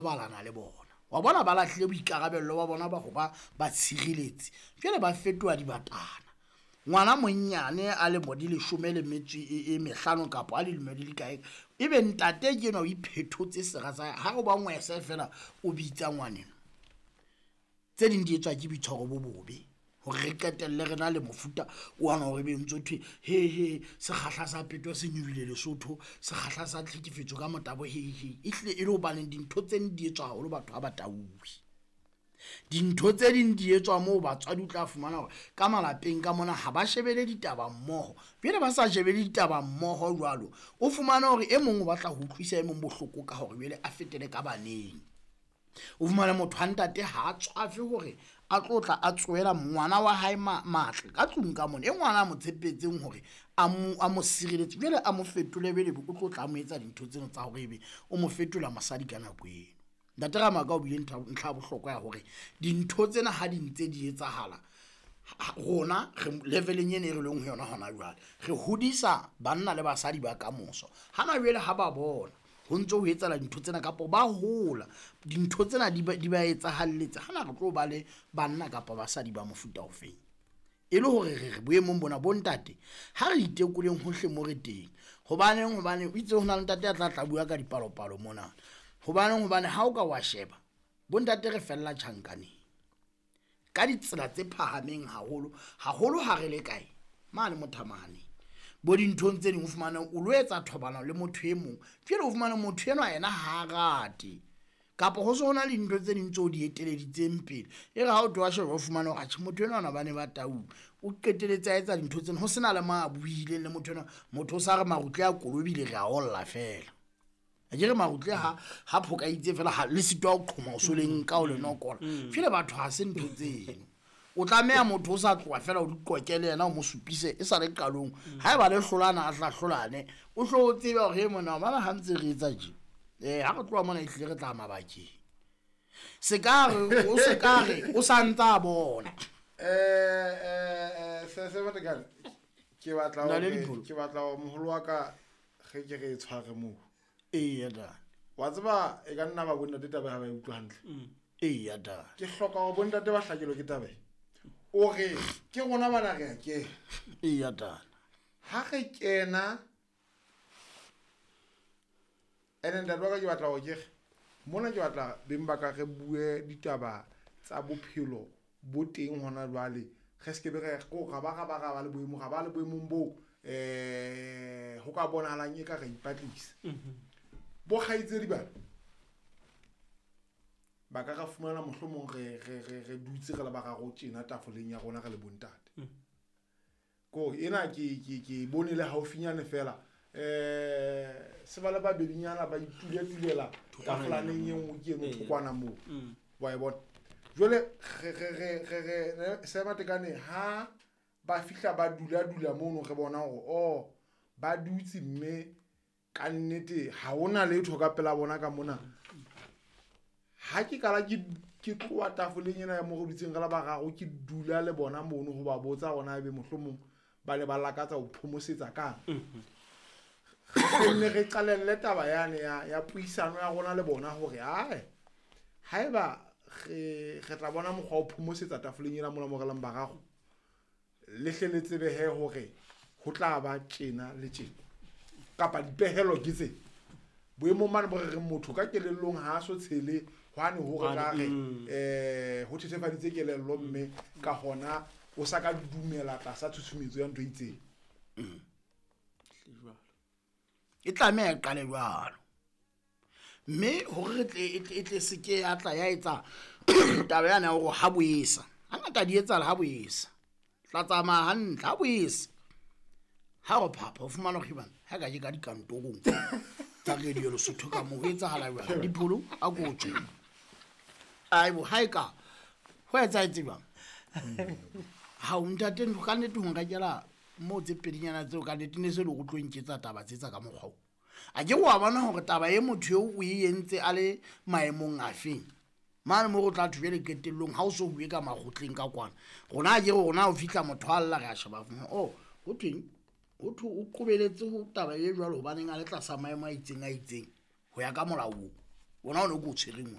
balana le bona wa bona ba lahlile boikarabello ba bona ba go ba tshireletsi jwale ba fetoa dibatana ngwana monnyane a le modi le 15 kapo a le dimedi le kae ebe ntate ke no iphethotse segatsa ha o ba ngwese fela o bitsa ngwaneng tse ding di etswa ke bitshoro bo bobe hore re qetelle rena le mofuta o ana hore be ntse thwe he se khahla sa peto se nyubile Lesotho se khahla sa tlhekefetso ka motabo he ihle e le ho baneng dintho tse di etswa haholo batho ba batauwi dintho tse ding di etswa moo batswadi tla fumana hore ka malapeng ka mona ha ba shebele ditaba mmoho bile ba sa shebele ditaba mmoho jwalo o fumana hore e mong o batla ho utlwisa e mong bohloko ka hore bile a fetele ka baneng o fumana motho a ntate ha tswafe hore a tlotla a tsoela ngwana wa hae matle ka tlung ka mona e ngwana mo tshepetseng hore a mo sireletse bile a mo fetole bele o tlotla mo etsa dintho tseno tsa hore ebe o mo fetola mosadi ka nako eno ndatega maka o bile ntlha bohlokwa ya hore dintho tsena ha di ntse di etsahala rona leveleng ene re leng ho yona hona jwale re hodisa banna le basadi ba kamoso hana jwale ha ba bona ho ntse ho etsala dintho tsena kapo ba hola dintho tsena di ba etsahalletse hana re tlo ba le banna kapo basadi ba mofuta ofeng e le hore re boemong bona bontate ha re itekoleng hohle mo re teng hobane o itse hona le ntate a tla bua ka dipalopalo mona hobane ha o ka wa sheba bontate re fella tjhankaneng ka ditsela tse phahameng haholo ha re le kae mane mothamane bo dinthong tse ding o fumana o lo etsa thobana le motho e mong fela o fumana motho ena yena ha rate kapo ho sona le dintho tse ding tso di eteleditseng pele e re ha o twa sheba o fumana hore a motho ena ba ne ba tau o qeteletsa etsa dintho tsena ho sena le mabuile le motho ena motho o sa re marutle a kolobile re a olla fela a jere marutle ha phoka itse fela ha le sitwa o qhoma o soleng ka o le nokola fela batho ha se ntho tseno o tlamea motho o sa tloa fela o diqokele yena o mo supise e sa le qalong ha e ba le hlolana a hlahlolane o hlo o tsebe hore mona bana ha ntse re etsa je ha re tloa mona ihle re tla mabakeng sekare o sa ntsa bona se batekana ke batla o moholo wa ka ge ke re tshware mo ya da wa tseba e ka nna ba bona ditaba ha ba utlwa hantle ya da ke hloka go bontate ba hlakelo ke tabe o re ke gona bana re ke ya da ha ge kena ene nda ba ke batla go ke mona ke batla bemba ka ge bue ditaba tsa bophelo bo teng hona jwale ge se ke be go ga ba le boemo ga ba le boemong bo ho ka bonahalang e ka ga ipatlisa bo kgaitsedi ba ka fumana mohlomong re dutse re le ba ga go tjena tafoleng ya rona ga le bontate ko ena ke bone le haufinyane fela se ba le ba bedinyana ba itulela tafolaneng e nngwe ke no thokwana mo wa e bona jole re se batekane ha ba fihla ba dula mono re bona go ba dutse mme ka nnete ha ona letho ka pela bona ka mona ha ke kala ke tloa tafoleng ena ya mo go ditseng gala ba gago ke dula le bona mono go ba botsa gona ebe mohlomong ba le ba lakatsa go phomosetsa ka ne re qalelle taba yane ya puisano ya gona le bona hore ha eba re tla bona mogwa o phomosetsa tafoleng ena mona mo galang ba gago lehleletse behe hore ho tla ba tjena le tjena kapa dipehelo ke tse boemo mane bo re motho ka kelellong ha so tshele hwane ho re ka re ho thethefaditse kelello mme ka hona o sa ka dumela tlasa tshusumetso ya ntho itseng e tlameha qale jwalo mme hore e tle seke ya tla ya etsa taba yana hore ha boesa hangata di etsa ha boesa tla tsamaya hantle ha boesa ha go phapha o fumana go ibana ha ka je ka dikantorong tsa radio Lesotho ka mo etsa hala jwa dipholo a gotse ai bo haika ho etsa tsiba ha o ntate ntho ka nete ho ngakela mo tse pedinyana tseo ka nete ne se le go tlo nketsa taba tsetsa ka mogwao a ke wa bona hore taba ye motho yo o entse a le maemong afeng mane mo go tla thubele ketellong ha o so bue ka magotleng ka kwana rona ke rona o fihla motho alla re a sheba go thweng o qobeletse ho taba ye jwalo ho baneng a le tlasa maemo a itseng ho ya ka molao bona o ne go tshwereng